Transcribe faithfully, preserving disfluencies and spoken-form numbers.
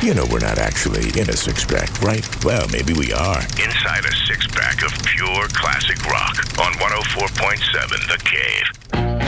You know we're not actually in a six-pack, right? Well, maybe we are. Inside a six-pack of pure classic rock on one oh four point seven The Cave.